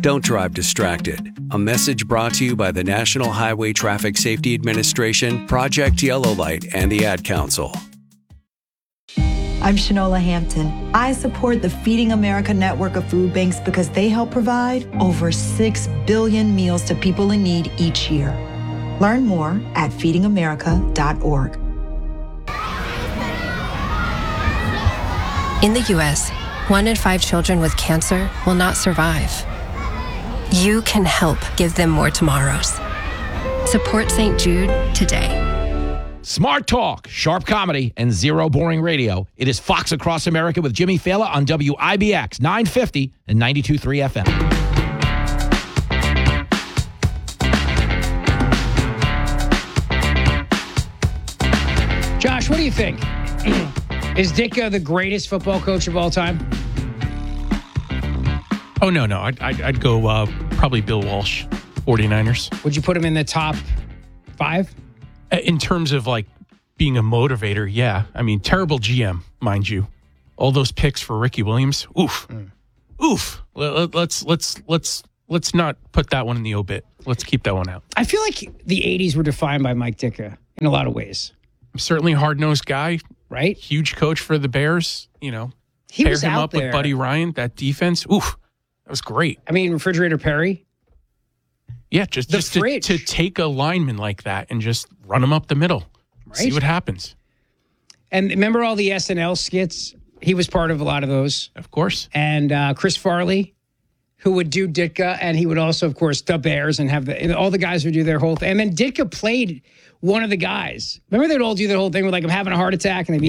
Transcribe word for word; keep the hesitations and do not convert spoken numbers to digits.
Don't drive distracted. A message brought to you by the National Highway Traffic Safety Administration, Project Yellow Light, and the Ad Council. I'm Shanola Hampton. I support the Feeding America network of food banks because they help provide over six billion meals to people in need each year. Learn more at feeding america dot org. In the U S, one in five children with cancer will not survive. You can help give them more tomorrows. Support Saint Jude today. Smart talk, sharp comedy, and zero boring radio. It is Fox Across America with Jimmy Fallon on W I B X nine fifty and ninety-two point three F M. Josh, what do you think? Is Ditka the greatest football coach of all time? Oh, no, no. I'd, I'd, I'd go uh, probably Bill Walsh, 49ers. Would you put him in the top five? In terms of, like, being a motivator, yeah. I mean, terrible G M, mind you. All those picks for Ricky Williams, oof. Mm. Oof. Let, let's, let's, let's, let's not put that one in the obit. Let's keep that one out. I feel like the eighties were defined by Mike Ditka in a lot of ways. Certainly a hard-nosed guy. Right? Huge coach for the Bears, you know. He pair was him out up there. with Buddy Ryan, that defense. Oof. That was great. I mean, Refrigerator Perry. Yeah, just, The just to, fridge. to take a lineman like that and just run him up the middle. Right. See what happens. And remember all the S N L skits? He was part of a lot of those. Of course. And uh, Chris Farley, who would do Ditka, and he would also, of course, the Bears and have the and all the guys would do their whole thing. And then Ditka played one of the guys. Remember they'd all do the whole thing with like, I'm having a heart attack, and they'd be